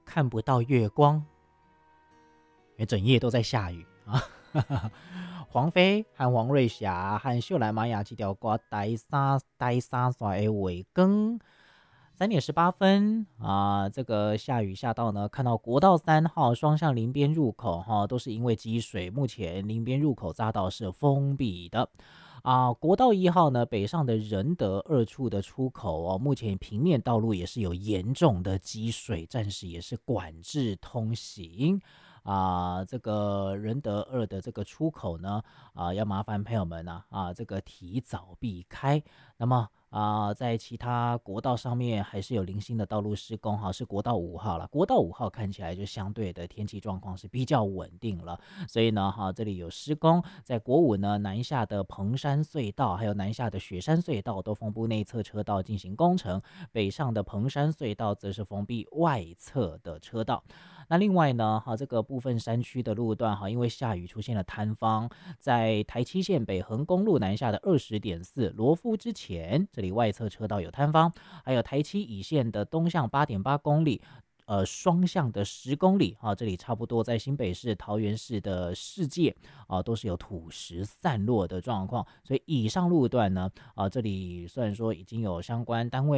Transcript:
看不到月光，因为整夜都在下雨啊。黄飞和黄瑞霞和秀兰玛雅这条歌第三段的尾更3:18啊，这个下雨下到呢，看到国道3号双向林边入口哈，都是因为积水，目前林边入口匝道是封闭的。国道1号呢，北上的仁德2处的出口哦，目前平面道路也是有严重的积水，暂时也是管制通行。这个仁德2的这个出口呢，要麻烦朋友们这个提早避开。那么在其他国道上面还是有零星的道路施工哈，是国道5号了。国道5号看起来就相对的天气状况是比较稳定了，所以呢这里有施工，在国5呢南下的彭山隧道还有南下的雪山隧道都封闭内侧车道进行工程，北上的彭山隧道则是封闭外侧的车道。那另外呢这个部分山区的路段因为下雨出现了坍方，在台七线北横公路南下的20.4罗夫之前，这里外侧车道有坍方，还有台七乙线的东向8.8公里。双向的10公里这里差不多在新北市、桃园市的世界都是有土石散落的状况，所以以上路段呢这里虽然说已经有相关单位